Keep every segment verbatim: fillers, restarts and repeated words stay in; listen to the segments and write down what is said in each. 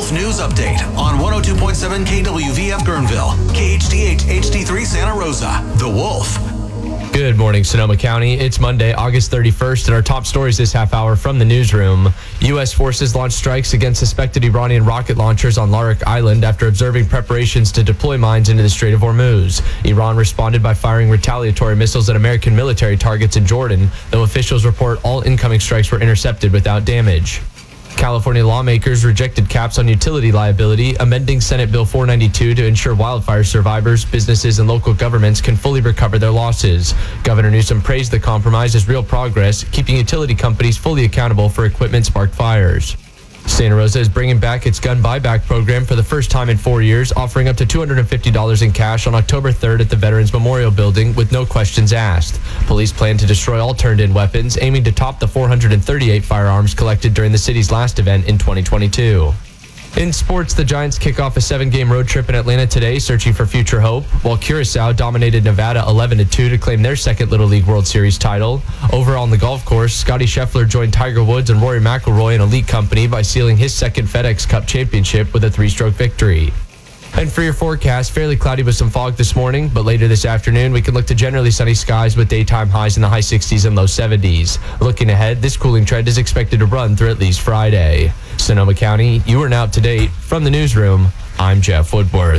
Wolf News Update on one oh two point seven K W V F Guerneville, K H D H H D three Santa Rosa. The Wolf. Good morning, Sonoma County. It's Monday, August thirty-first, and our top stories this half hour from the newsroom. U S forces launched strikes against suspected Iranian rocket launchers on Larik Island after observing preparations to deploy mines into the Strait of Hormuz. Iran responded by firing retaliatory missiles at American military targets in Jordan, though officials report all incoming strikes were intercepted without damage. California lawmakers rejected caps on utility liability, amending Senate Bill four ninety-two to ensure wildfire survivors, businesses, and local governments can fully recover their losses. Governor Newsom praised the compromise as real progress, keeping utility companies fully accountable for equipment-sparked fires. Santa Rosa is bringing back its gun buyback program for the first time in four years, offering up to two hundred fifty dollars in cash on October third at the Veterans Memorial Building with no questions asked. Police plan to destroy all turned-in weapons, aiming to top the four hundred thirty-eight firearms collected during the city's last event in twenty twenty-two. In sports, the Giants kick off a seven-game road trip in Atlanta today, searching for future hope, while Curacao dominated Nevada eleven to two to claim their second Little League World Series title. Overall on the golf course, Scotty Scheffler joined Tiger Woods and Rory McIlroy in elite company by sealing his second FedEx Cup championship with a three-stroke victory. And for your forecast, fairly cloudy with some fog this morning, but later this afternoon, we can look to generally sunny skies with daytime highs in the high sixties and low seventies. Looking ahead, this cooling trend is expected to run through at least Friday. Sonoma County, you are now up to date. From the newsroom, I'm Jeff Woodworth.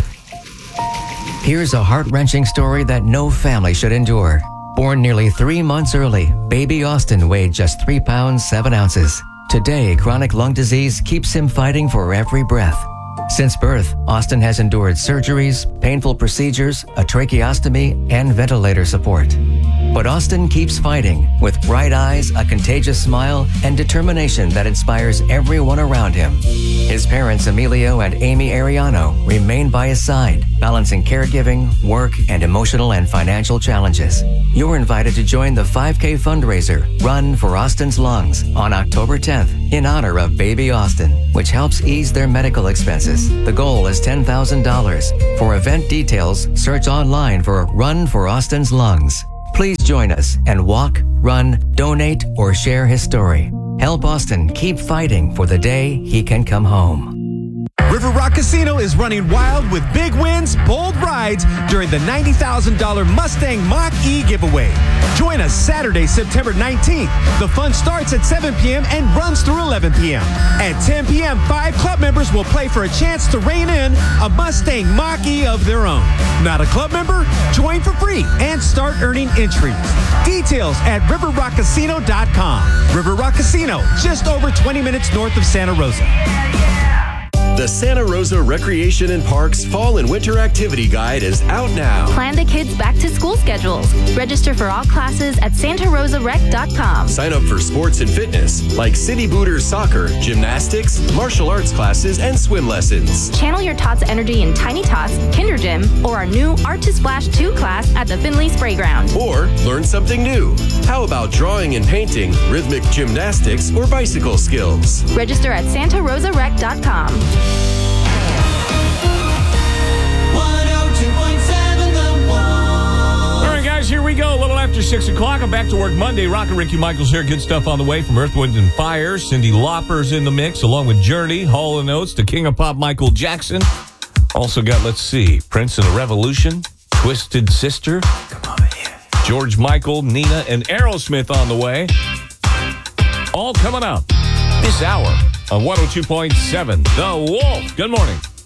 Here's a heart-wrenching story that no family should endure. Born nearly three months early, baby Austin weighed just three pounds, seven ounces. Today, chronic lung disease keeps him fighting for every breath. Since birth, Austin has endured surgeries, painful procedures, a tracheostomy, and ventilator support. But Austin keeps fighting with bright eyes, a contagious smile, and determination that inspires everyone around him. His parents, Emilio and Amy Ariano, remain by his side, balancing caregiving, work, and emotional and financial challenges. You're invited to join the five K fundraiser, Run for Austin's Lungs, on October tenth, in honor of baby Austin, which helps ease their medical expenses. The goal is ten thousand dollars. For event details, search online for Run for Austin's Lungs. Please join us and walk, run, donate, or share his story. Help Austin keep fighting for the day he can come home. River Rock Casino is running wild with big wins, bold rides during the ninety thousand dollars Mustang Mach-E giveaway. Join us Saturday, September nineteenth. The fun starts at seven p.m. and runs through eleven p.m. At ten p.m., five club members will play for a chance to rein in a Mustang Mach-E of their own. Not a club member? Join for free and start earning entries. Details at river rock casino dot com. River Rock Casino, just over twenty minutes north of Santa Rosa. The Santa Rosa Recreation and Parks Fall and Winter Activity Guide is out now. Plan the kids' back-to-school schedules. Register for all classes at santa rosa rec dot com. Sign up for sports and fitness like City Booters soccer, gymnastics, martial arts classes, and swim lessons. Channel your Tots energy in Tiny Tots, Kinder Gym, or our new Art to Splash two class at the Finley Sprayground. Or learn something new. How about drawing and painting, rhythmic gymnastics, or bicycle skills? Register at santa rosa rec dot com. Here we go, a little after six o'clock. I'm back to work Monday. Rock and Ricky Michaels here. Good stuff on the way from Earth, Wind and Fire. Cyndi Lauper's in the mix, along with Journey, Hall and Oates, the King of Pop, Michael Jackson. Also got, let's see, Prince and the Revolution, Twisted Sister, come on, yeah. George Michael, Nina, and Aerosmith on the way. All coming up this hour on one oh two point seven The Wolf. Good morning.